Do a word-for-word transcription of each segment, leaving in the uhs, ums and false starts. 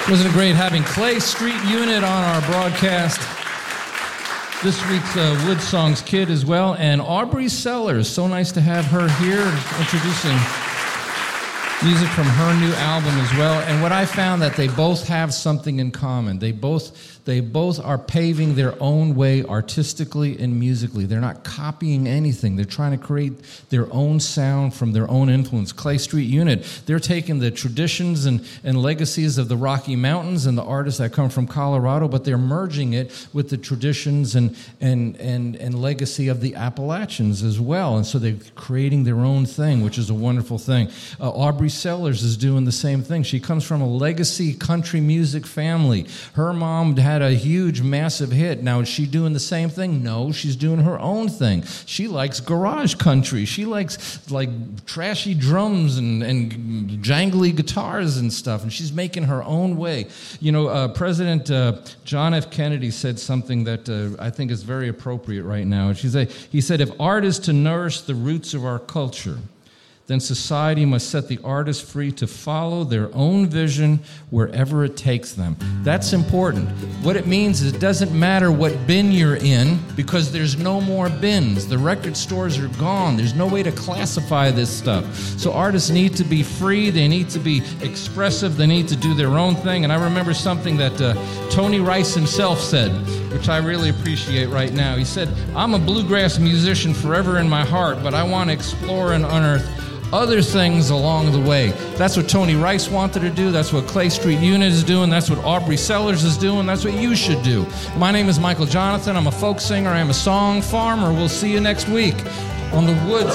Wasn't it great having Clay Street Unit on our broadcast? This week's uh, Wood Songs Kid as well, and Aubrey Sellers. So nice to have her here, introducing music from her new album as well. And what I found that they both have something in common. They both they both are paving their own way artistically and musically. They're not copying anything. They're trying to create their own sound from their own influence. Clay Street Unit, they're taking the traditions and, and legacies of the Rocky Mountains and the artists that come from Colorado, but they're merging it with the traditions and and and, and legacy of the Appalachians as well. And so they're creating their own thing, which is a wonderful thing. Uh, Aubrey Sellers is doing the same thing. She comes from a legacy country music family. Her mom had a huge, massive hit. Now, is she doing the same thing? No, she's doing her own thing. She likes garage country. She likes like trashy drums and, and jangly guitars and stuff, and she's making her own way. You know, uh, President uh, John F. Kennedy said something that uh, I think is very appropriate right now. She said, he said, if art is to nourish the roots of our culture, then society must set the artists free to follow their own vision wherever it takes them. That's important. What it means is it doesn't matter what bin you're in, because there's no more bins. The record stores are gone. There's no way to classify this stuff. So artists need to be free. They need to be expressive. They need to do their own thing. And I remember something that uh, Tony Rice himself said, which I really appreciate right now. He said, I'm a bluegrass musician forever in my heart, but I want to explore and unearth other things along the way. That's what Tony Rice wanted to do. That's what Clay Street Unit is doing. That's what Aubrey Sellers is doing. That's what you should do. My name is Michael Jonathan. I'm a folk singer. I'm a song farmer. We'll see you next week on the Woods.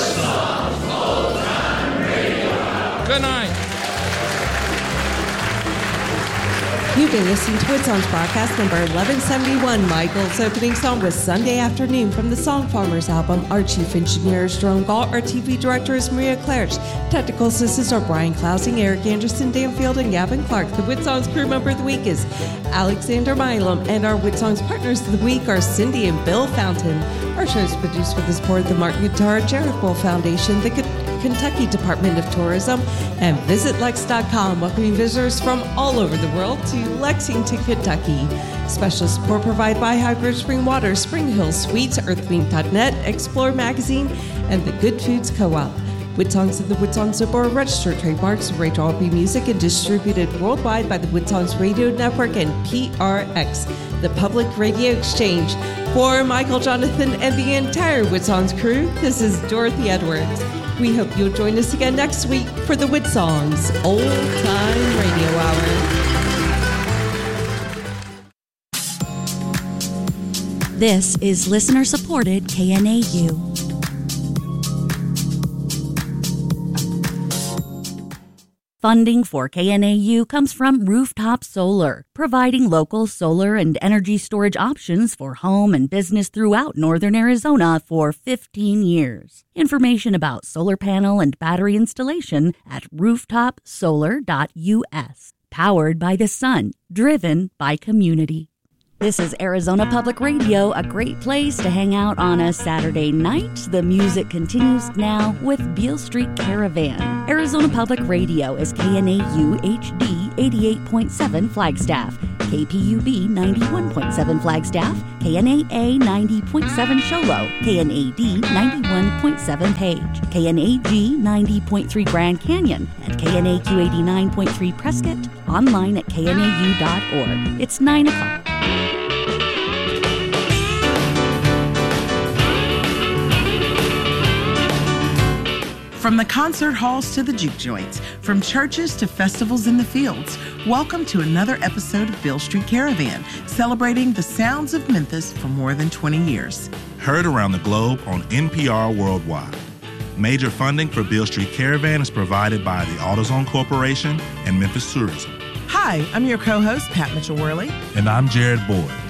Good night. You've been listening to Wood Songs broadcast number eleven seventy-one. Michael's opening song was Sunday Afternoon from the Song Farmers album. Our chief engineer is Jerome Gall. Our T V director is Maria Claridge. Technical assistants are Brian Klausing, Eric Anderson, Dan Field, and Gavin Clark. The Wood Songs crew member of the week is Alexander Milam, and our Wood Songs partners of the week are Cindy and Bill Fountain. Our show is produced with the support of the Martin Guitar Charitable Foundation, the Kentucky Department of Tourism, and Visit Lex dot com, welcoming visitors from all over the world to Lexington, Kentucky. Special support provided by Hybrid Spring Water, Spring Hill Suites, Earthlink dot net, Explore Magazine, and the Good Foods Co-op. Wood Songs and the Wood Songs are board registered trademarks of Rachel R P Music and distributed worldwide by the Wood Songs Radio Network and P R X, the Public Radio Exchange. For Michael Jonathan and the entire Wood Songs crew, this is Dorothy Edwards. We hope you'll join us again next week for the Wood Songs Old Time Radio Hour. This is listener-supported K N A U. Funding for K N A U comes from Rooftop Solar, providing local solar and energy storage options for home and business throughout northern Arizona for fifteen years. Information about solar panel and battery installation at rooftop solar dot U S. Powered by the sun, driven by community. This is Arizona Public Radio, a great place to hang out on a Saturday night. The music continues now with Beale Street Caravan. Arizona Public Radio is K N A U H D eighty-eight point seven Flagstaff, K P U B ninety-one point seven Flagstaff, K N A A ninety point seven Show Low, K N A D ninety-one point seven Page, K N A G ninety point three Grand Canyon, and K N A Q eighty-nine point three Prescott, online at K N A U dot org. It's nine o'clock. From the concert halls to the juke joints, from churches to festivals in the fields, welcome to another episode of Beale Street Caravan, celebrating the sounds of Memphis for more than twenty years. Heard around the globe on N P R Worldwide. Major funding for Beale Street Caravan is provided by the AutoZone Corporation and Memphis Tourism. Hi, I'm your co-host, Pat Mitchell-Worley. And I'm Jared Boyd.